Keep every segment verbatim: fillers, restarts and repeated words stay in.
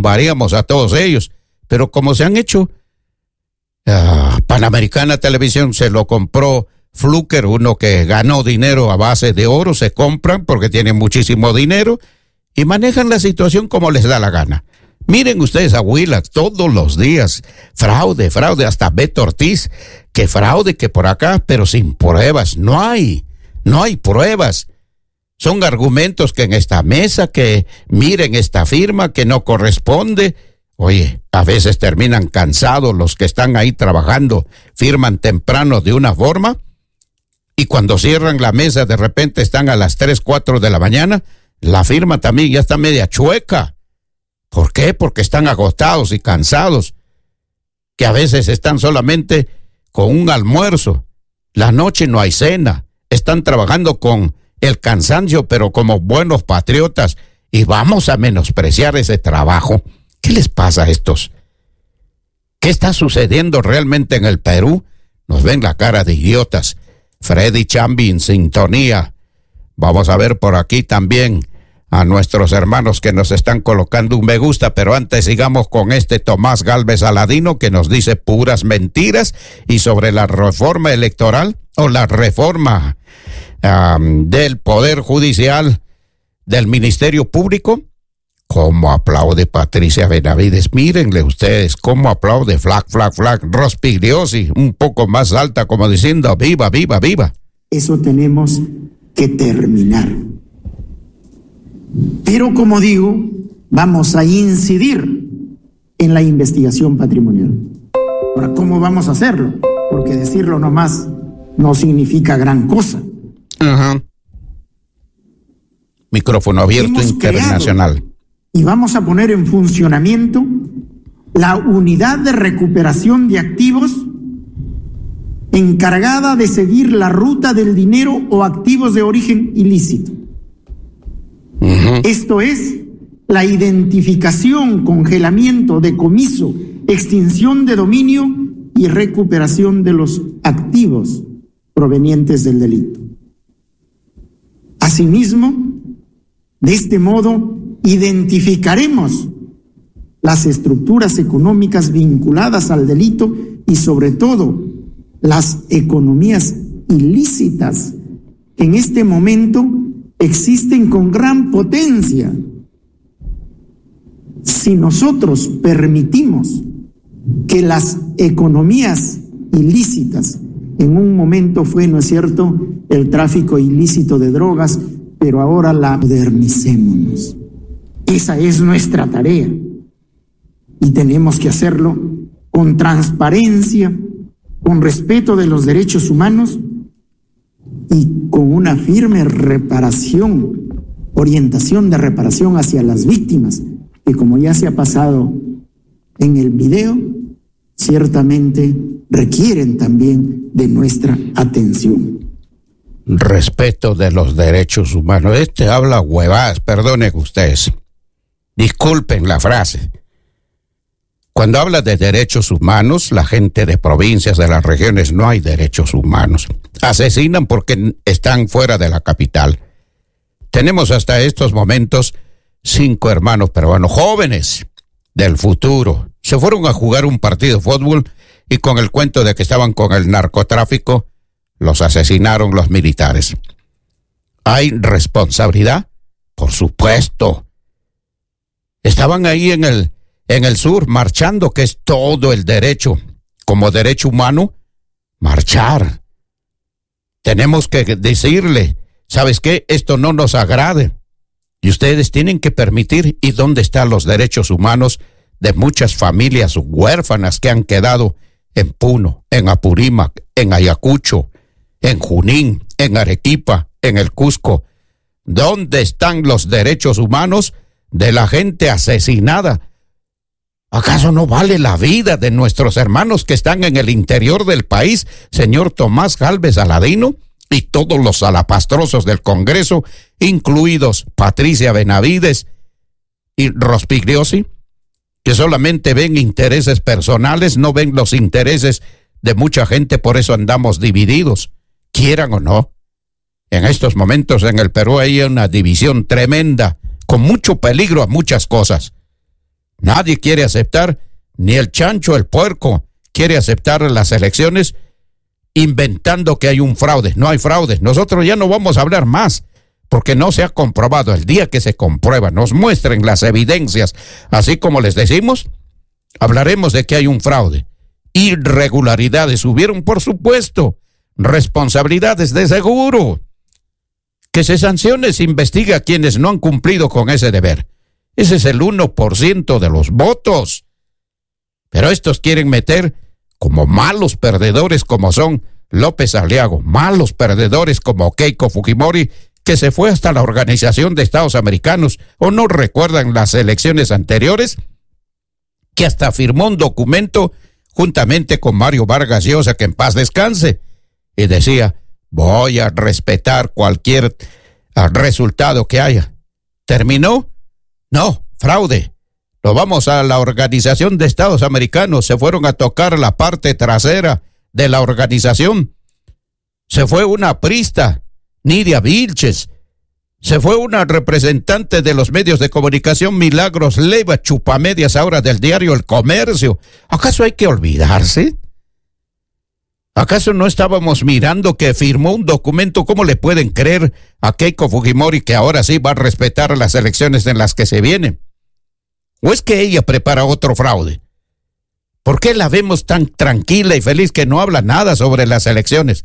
tumbaríamos a todos ellos. Pero como se han hecho, uh, Panamericana Televisión se lo compró Fluker, uno que ganó dinero a base de oro, se compran porque tienen muchísimo dinero y manejan la situación como les da la gana. Miren ustedes a Willax todos los días, fraude, fraude, hasta Beto Ortiz, que fraude, que por acá, pero sin pruebas, no hay, no hay pruebas. Son argumentos que en esta mesa, que miren esta firma, que no corresponde. Oye, a veces terminan cansados los que están ahí trabajando, firman temprano de una forma, y cuando cierran la mesa de repente están a las tres, cuatro de la mañana, la firma también ya está media chueca. ¿Por qué? Porque están agotados y cansados, que a veces están solamente con un almuerzo, la noche no hay cena, están trabajando con el cansancio, pero como buenos patriotas, y vamos a menospreciar ese trabajo. ¿Qué les pasa a estos? ¿Qué está sucediendo realmente en el Perú? Nos ven la cara de idiotas. Freddy Chambi en sintonía. Vamos a ver por aquí también a nuestros hermanos que nos están colocando un me gusta, pero antes sigamos con este Tomás Galvez Aladino que nos dice puras mentiras y sobre la reforma electoral o la reforma um, del Poder Judicial, del Ministerio Público. ¿Cómo aplaude Patricia Benavides? Mírenle ustedes cómo aplaude flac, flac, flac, Rospigliosi, un poco más alta como diciendo viva, viva, viva. Eso tenemos que terminar. Pero como digo, vamos a incidir en la investigación patrimonial. Ahora, ¿cómo vamos a hacerlo? Porque decirlo nomás no significa gran cosa. Uh-huh. Micrófono abierto. Hemos internacional. Y vamos a poner en funcionamiento la unidad de recuperación de activos encargada de seguir la ruta del dinero o activos de origen ilícito. Uh-huh. Esto es la identificación, congelamiento, decomiso, extinción de dominio y recuperación de los activos provenientes del delito. Asimismo, de este modo, identificaremos las estructuras económicas vinculadas al delito y sobre todo las economías ilícitas que en este momento existen con gran potencia. Si nosotros permitimos que las economías ilícitas, en un momento fue, ¿no es cierto?, el tráfico ilícito de drogas, pero ahora la modernicémonos. Esa es nuestra tarea y tenemos que hacerlo con transparencia, con respeto de los derechos humanos y con una firme reparación, orientación de reparación hacia las víctimas, que como ya se ha pasado en el video, ciertamente requieren también de nuestra atención. Respeto de los derechos humanos. Este habla huevadas, perdonen ustedes. Disculpen la frase. Cuando habla de derechos humanos, la gente de provincias, de las regiones, no hay derechos humanos. Asesinan porque están fuera de la capital. Tenemos hasta estos momentos cinco hermanos peruanos, jóvenes del futuro. Se fueron a jugar un partido de fútbol y con el cuento de que estaban con el narcotráfico, los asesinaron los militares. ¿Hay responsabilidad? Por supuesto. Estaban ahí en el, en el sur marchando, que es todo el derecho, como derecho humano, marchar. Tenemos que decirle, ¿sabes qué? Esto no nos agrade. Y ustedes tienen que permitir, ¿y dónde están los derechos humanos de muchas familias huérfanas que han quedado en Puno, en Apurímac, en Ayacucho, en Junín, en Arequipa, en el Cusco? ¿Dónde están los derechos humanos de la gente asesinada? ¿Acaso no vale la vida de nuestros hermanos que están en el interior del país, señor Tomás Galvez Aladino, y todos los salapastrosos del Congreso, incluidos Patricia Benavides y Rospigliosi, que solamente ven intereses personales, no ven los intereses de mucha gente? Por eso andamos divididos, quieran o no. En estos momentos en el Perú hay una división tremenda, con mucho peligro a muchas cosas. Nadie quiere aceptar, ni el chancho, el puerco, quiere aceptar las elecciones inventando que hay un fraude. No hay fraude. Nosotros ya no vamos a hablar más, porque no se ha comprobado. El día que se comprueba, nos muestren las evidencias, así como les decimos, hablaremos de que hay un fraude. Irregularidades hubieron, por supuesto, responsabilidades de seguro. Que se sancione, se investigue a quienes no han cumplido con ese deber. Ese es el uno por ciento de los votos. Pero estos quieren meter como malos perdedores como son López Aliago, malos perdedores como Keiko Fujimori, que se fue hasta la Organización de Estados Americanos, o no recuerdan las elecciones anteriores, que hasta firmó un documento juntamente con Mario Vargas Llosa, que en paz descanse, y decía, voy a respetar cualquier uh, resultado que haya. ¿Terminó? No, fraude. Nos vamos a la Organización de Estados Americanos, se fueron a tocar la parte trasera de la organización. Se fue una prista, Nidia Vilches. Se fue una representante de los medios de comunicación, Milagros Leiva, chupamedias ahora del diario El Comercio. ¿Acaso hay que olvidarse? ¿Acaso no estábamos mirando que firmó un documento? ¿Cómo le pueden creer a Keiko Fujimori que ahora sí va a respetar las elecciones en las que se vienen? ¿O es que ella prepara otro fraude? ¿Por qué la vemos tan tranquila y feliz que no habla nada sobre las elecciones?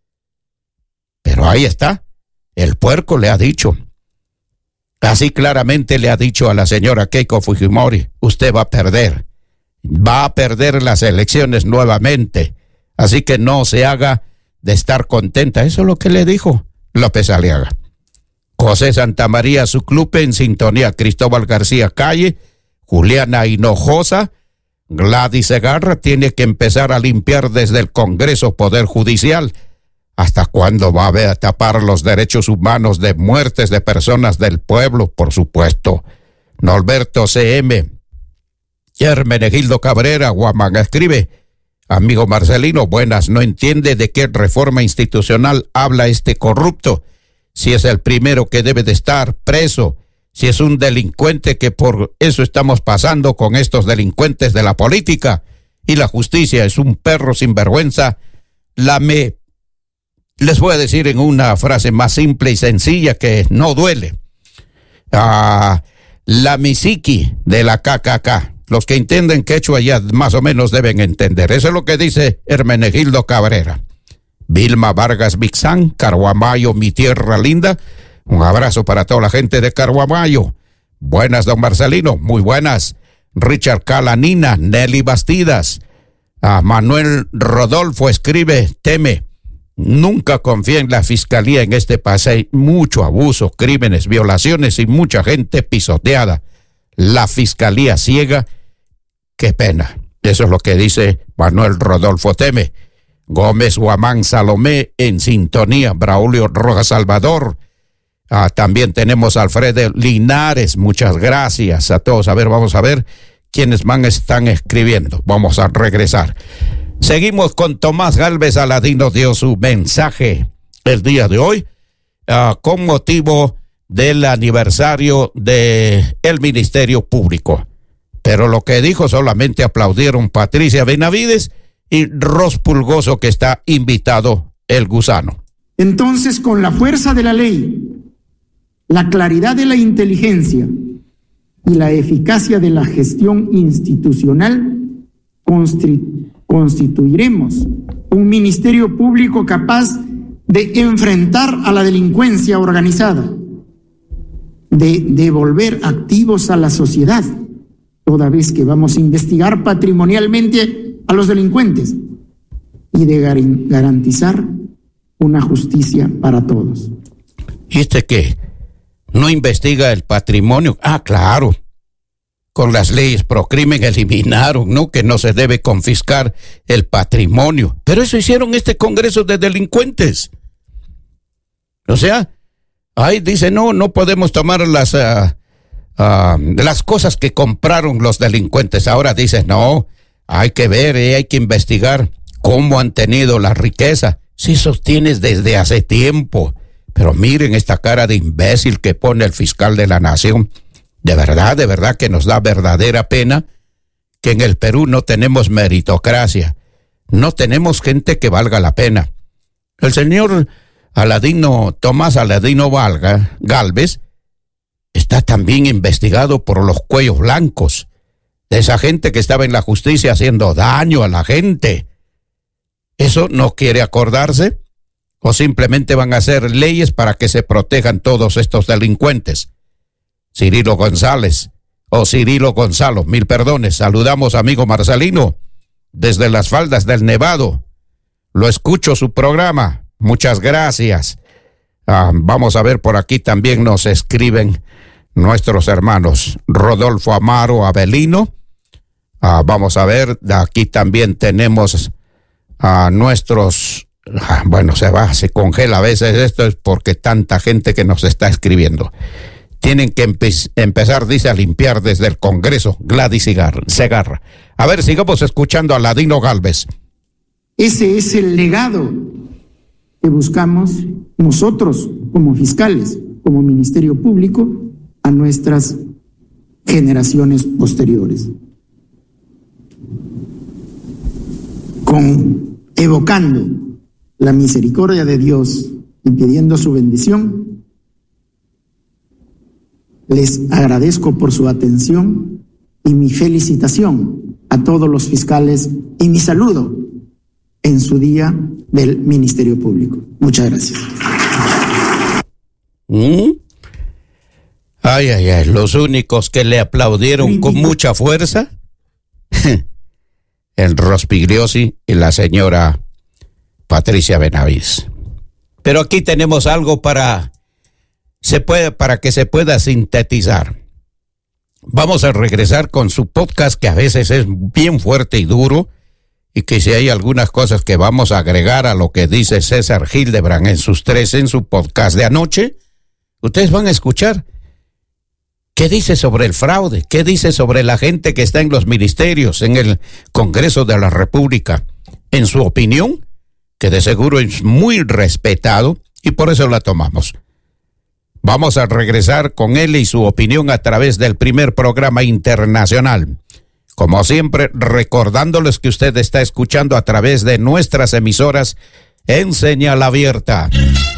Pero ahí está, el puerco le ha dicho, así claramente le ha dicho a la señora Keiko Fujimori, usted va a perder, va a perder las elecciones nuevamente, así que no se haga de estar contenta. Eso es lo que le dijo López Aliaga. José Santamaría, su club en sintonía, Cristóbal García Calle, Juliana Hinojosa, Gladys Segarra, tiene que empezar a limpiar desde el Congreso Poder Judicial. ¿Hasta cuándo va a haber a tapar los derechos humanos de muertes de personas del pueblo? Por supuesto. Norberto C M, Hermenegildo Cabrera, Guamán, escribe, amigo Marcelino, buenas, no entiende de qué reforma institucional habla este corrupto, si es el primero que debe de estar preso, si es un delincuente, que por eso estamos pasando con estos delincuentes de la política, y la justicia es un perro sin vergüenza. La me, les voy a decir en una frase más simple y sencilla que no duele, ah, la misiki de la K K K. Los que entienden quechua ya más o menos deben entender. Eso es lo que dice Hermenegildo Cabrera. Vilma Vargas Vixán, Carhuamayo, mi tierra linda. Un abrazo para toda la gente de Carhuamayo. Buenas, don Marcelino, muy buenas. Richard Calanina, Nelly Bastidas. A Manuel Rodolfo escribe, teme, nunca confía en la fiscalía en este país. Hay mucho abuso, crímenes, violaciones y mucha gente pisoteada. La fiscalía ciega. Qué pena. Eso es lo que dice Manuel Rodolfo Teme. Gómez Guamán Salomé en sintonía. Braulio Rojas Salvador. Ah, también tenemos a Alfredo Linares. Muchas gracias a todos. A ver, vamos a ver quiénes más están escribiendo. Vamos a regresar. Seguimos con Tomás Galvez Aladino. Dio su mensaje el día de hoy ah, con motivo del aniversario del Ministerio Público. Pero lo que dijo solamente aplaudieron Patricia Benavides y Ros Pulgoso, que está invitado el gusano. Entonces, con la fuerza de la ley, la claridad de la inteligencia y la eficacia de la gestión institucional, constituiremos un Ministerio Público capaz de enfrentar a la delincuencia organizada, de devolver activos a la sociedad, toda vez que vamos a investigar patrimonialmente a los delincuentes, y de gar- garantizar una justicia para todos. ¿Y este qué? ¿No investiga el patrimonio? Ah, claro. Con las leyes pro crimen eliminaron, ¿no?, que no se debe confiscar el patrimonio. Pero eso hicieron este Congreso de delincuentes. O sea, ahí dice, no, no podemos tomar las, uh, uh, las cosas que compraron los delincuentes. Ahora dice, no, hay que ver, eh, hay que investigar cómo han tenido la riqueza. Sí, sostienes desde hace tiempo. Pero miren esta cara de imbécil que pone el fiscal de la nación. De verdad, de verdad que nos da verdadera pena que en el Perú no tenemos meritocracia, no tenemos gente que valga la pena. El señor Aladino, Tomás Aladino Valga, Galvez, está también investigado por los cuellos blancos, de esa gente que estaba en la justicia haciendo daño a la gente. ¿Eso no quiere acordarse? ¿O simplemente van a hacer leyes para que se protejan todos estos delincuentes? Cirilo González, o Cirilo Gonzalo, mil perdones, saludamos amigo Marcelino, desde las faldas del Nevado. Lo escucho su programa, muchas gracias. Ah, vamos a ver, por aquí también nos escriben nuestros hermanos Rodolfo Amaro Avelino. Ah, vamos a ver, aquí también tenemos a nuestros, ah, bueno, se va, se congela a veces esto, es porque tanta gente que nos está escribiendo. Tienen que empe- empezar, dice, a limpiar desde el Congreso, Gladys Segarra. A ver, sigamos escuchando a Aladino Galvez. Ese es el legado que buscamos nosotros como fiscales, como Ministerio Público, a nuestras generaciones posteriores. Con, evocando la misericordia de Dios y pidiendo su bendición, les agradezco por su atención y mi felicitación a todos los fiscales y mi saludo en su día del Ministerio Público. Muchas gracias. ¿Mm? Ay, ay, ay, los únicos que le aplaudieron con mucha fuerza, el Rospigliosi y la señora Patricia Benavides. Pero aquí tenemos algo para, se puede, para que se pueda sintetizar. Vamos a regresar con su podcast, que a veces es bien fuerte y duro, y que si hay algunas cosas que vamos a agregar a lo que dice César Hildebrand en sus tres, en su podcast de anoche, ustedes van a escuchar qué dice sobre el fraude, qué dice sobre la gente que está en los ministerios, en el Congreso de la República, en su opinión, que de seguro es muy respetado y por eso la tomamos. Vamos a regresar con él y su opinión a través del primer programa internacional. Como siempre, recordándoles que usted está escuchando a través de nuestras emisoras en señal abierta.